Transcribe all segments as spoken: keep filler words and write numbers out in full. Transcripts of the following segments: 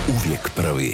Uvijek prvi.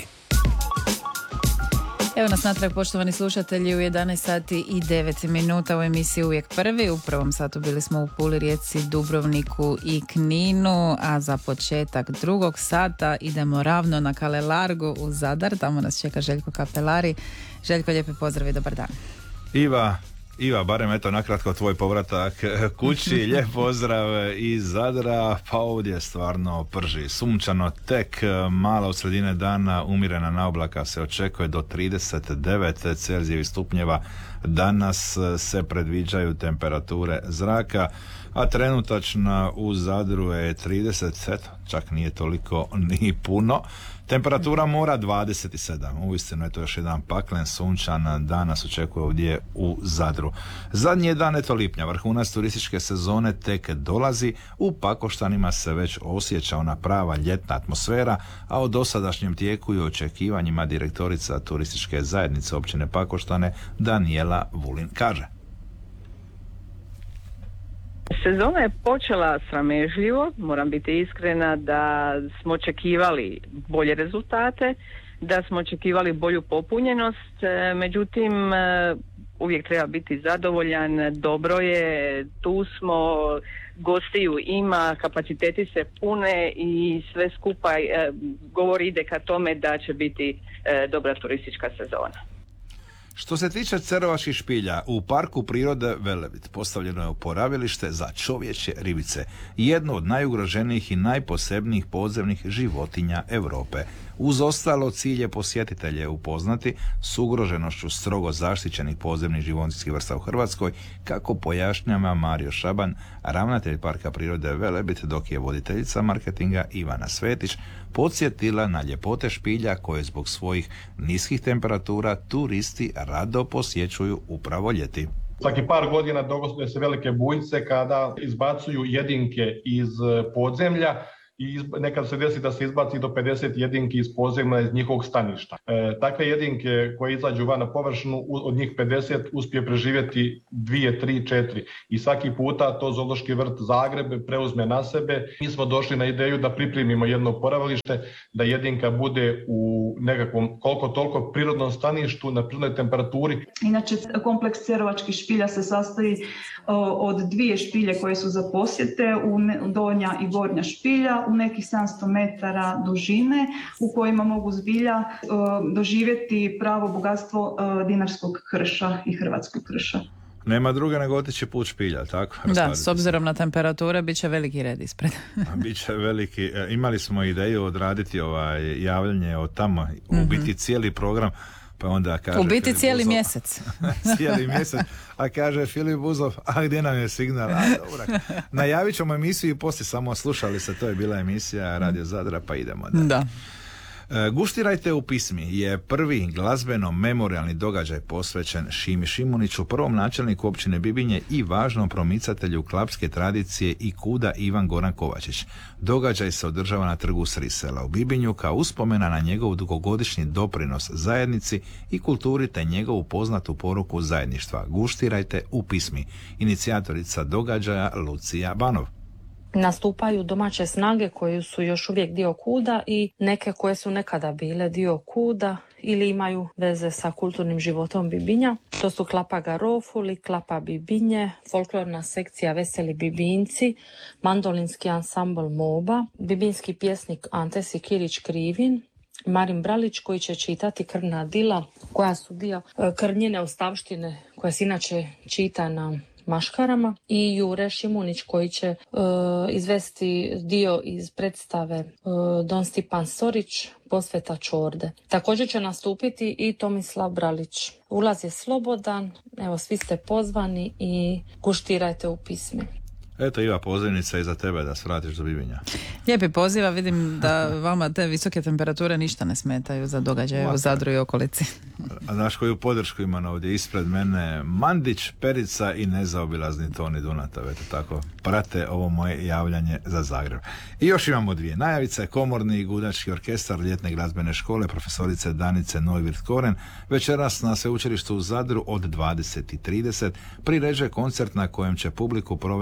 Evo nas natrag, poštovani slušatelji, u jedanaest sati i devet minuta u emisiji Uvijek prvi. U prvom satu bili smo u Puli, Rijeci, Dubrovniku i Kninu, a za početak drugog sata idemo ravno na Kalelargu u Zadar. Tamo nas čeka Željko Kapelari. Željko, lijepi pozdrav i dobar dan. Iva, Iva, barem eto nakratko tvoj povratak kući, lijep pozdrav iz Zadra, pa ovdje stvarno prži sunčano, tek malo od sredine dana umirena naoblaka se očekuje do trideset devet Celzijevih stupnjeva, danas se predviđaju temperature zraka, a trenutačna u Zadru je trideset, eto, čak nije toliko ni puno. Temperatura mora dvadeset sedam, uistinu je to još jedan paklen sunčan dan nas očekuje ovdje u Zadru. Zadnji je dan eto lipnja, vrhunac turističke sezone tek dolazi, u Pakoštanima se već osjeća ona prava ljetna atmosfera, a o dosadašnjem tijeku i očekivanjima direktorica turističke zajednice općine Pakoštane Danijela Vulin kaže. Sezona je počela sramežljivo, moram biti iskrena da smo očekivali bolje rezultate, da smo očekivali bolju popunjenost, međutim uvijek treba biti zadovoljan, dobro je, tu smo, gostiju ima, kapaciteti se pune i sve skupa govori ide ka tome da će biti dobra turistička sezona. Što se tiče Cerovačkih špilja, u Parku prirode Velebit postavljeno je oporavilište za čovječje ribice, jedno od najugroženijih i najposebnijih podzemnih životinja Europe. Uz ostalo, cilj je posjetitelje upoznati s ugroženošću strogo zaštićenih podzemnih životinjskih vrsta u Hrvatskoj, kako pojašnjava Mario Šaban, ravnatelj Parka prirode Velebit, dok je voditeljica marketinga Ivana Svetić podsjetila na ljepote špilja koje zbog svojih niskih temperatura turisti rado posjećuju upravo ljeti. Svaki par godina dogode se velike bujice kada izbacuju jedinke iz podzemlja i nekad se desi da se izbaci do pedeset jedinki iz podzemlja iz njihovog staništa. E, takve jedinke koje izađu van na površinu, od njih pedeset uspije preživjeti dvije, tri, četiri. I svaki puta to Zoološki vrt Zagreb preuzme na sebe. Mi smo došli na ideju da pripremimo jedno oporavilište, da jedinka bude u nekakvom koliko toliko prirodnom staništu, na prirodnoj temperaturi. Inače, kompleks Cerovačkih špilja se sastoji od dvije špilje koje su za posjete, u donja i gornja špilja, u nekih sedamsto metara dužine, u kojima mogu zbilja doživjeti pravo bogatstvo dinarskog krša i hrvatskog krša. Nema druga nego otići put špilja, tako? Da, s obzirom na temperature bit će veliki red ispred. Biće veliki. Imali smo ideju odraditi ovaj javljanje od tamo, mm-hmm. u biti cijeli program. Pa onda kaže u biti Filip cijeli Buzov, mjesec. cijeli mjesec, a kaže Filip Buzov, a gdje nam je signal? A, dobro. Najavit ćemo emisiju i poslije samo slušali se, to je bila emisija Radio Zadra, pa idemo da. Da. Guštirajte u pismi je prvi glazbeno-memorijalni događaj posvećen Šimi Šimuniću, prvom načelniku općine Bibinje i važnom promicatelju klapske tradicije i kuda Ivan Goran Kovačić. Događaj se održava na trgu Srisela u Bibinju kao uspomena na njegov dugogodišnji doprinos zajednici i kulturi te njegovu poznatu poruku zajedništva. Guštirajte u pismi. Inicijatorica događaja Lucija Banov. Nastupaju domaće snage koje su još uvijek dio kuda i neke koje su nekada bile dio kuda ili imaju veze sa kulturnim životom Bibinja. To su Klapa Garofuli, Klapa Bibinje, folklorna sekcija Veseli Bibinci, mandolinski ansambl Moba, bibinski pjesnik Ante Sikirić Krivin, Marin Bralić koji će čitati Krvna dila koja su dio krnjine ostavštine koja se inače čita na maškarama i Jure Šimunić koji će uh, izvesti dio iz predstave uh, Don Stipan Sorić, Posveta Čorde. Također će nastupiti i Tomislav Bralić. Ulaz je slobodan, evo svi ste pozvani i guštirajte u pismi. Eto Iva, pozivnica i za tebe da se vratiš do Bibinja. Lijepi poziva, vidim da vama te visoke temperature ništa ne smetaju za događaje u Zadru i okolici. A znaš koju podršku imam ovdje ispred mene? Mandić, Perica i nezaobilazni Toni Dunatov, eto tako prate ovo moje javljanje za Zagreb. I još imamo dvije najavice, komorni i gudački orkestar ljetne glazbene škole profesorice Danice Neuwirth-Koren večeras na sveučilištu u Zadru od dvadeset i trideset priređuje koncert na kojem će publiku provesti kroz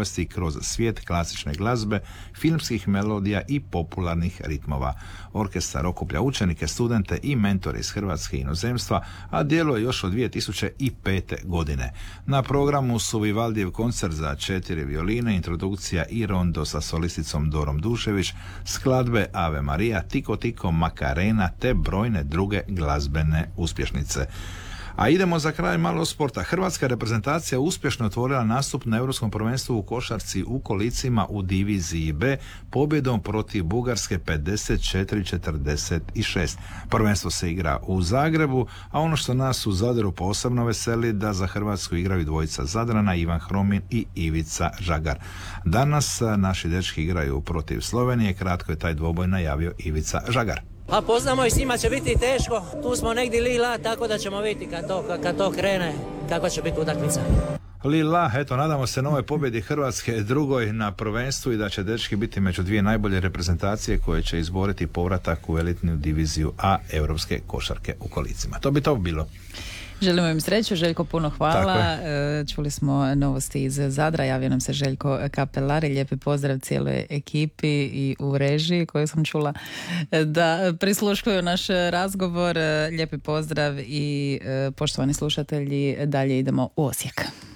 kroz svijet klasične glazbe, filmskih melodija i popularnih ritmova. Orkestar okuplja učenike, studente i mentore iz Hrvatske i inozemstva, a djeluje još od dvije tisuće pete. godine. Na programu su Vivaldijev koncert za četiri violine, introdukcija i rondo sa solisticom Dorom Dušević, skladbe Ave Maria, Tiko Tiko, Makarena te brojne druge glazbene uspješnice. A idemo za kraj malo sporta. Hrvatska reprezentacija uspješno otvorila nastup na Europskom prvenstvu u košarci u kolicima u diviziji B pobjedom protiv Bugarske pedeset četiri četrdeset šest. Prvenstvo se igra u Zagrebu, a ono što nas u Zadru posebno veseli da za Hrvatsku igraju dvojica Zadrana, Ivan Hromin i Ivica Žagar. Danas naši dečki igraju protiv Slovenije, kratko je taj dvoboj najavio Ivica Žagar. Pa poznamo i s njima će biti teško, tu smo negdje lila, tako da ćemo vidjeti kad to, kad to krene, kako će biti utakmica. Lila, eto, nadamo se novoj pobjedi Hrvatske drugoj na prvenstvu i da će dečki biti među dvije najbolje reprezentacije koje će izboriti povratak u elitnu diviziju A europske košarke u kolicima. To bi to bilo. Želimo im sreću, Željko, puno hvala. Čuli smo novosti iz Zadra, javio nam se Željko Kapelari, lijepi pozdrav cijeloj ekipi i u režiji koju sam čula da prisluškuju naš razgovor. Lijepi pozdrav i poštovani slušatelji, dalje idemo u Osijek.